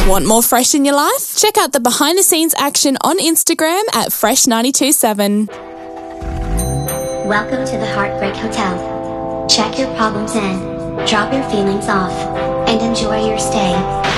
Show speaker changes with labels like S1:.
S1: Want more Fresh in your life? Check out the behind-the-scenes action on Instagram at Fresh927.
S2: Welcome to the Heartbreak Hotel. Check your problems in, drop your feelings off, and enjoy your stay.